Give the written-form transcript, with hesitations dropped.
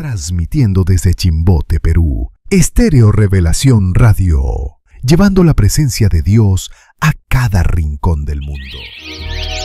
Transmitiendo desde Chimbote, Perú, Estéreo Revelación Radio, llevando la presencia de Dios a cada rincón del mundo.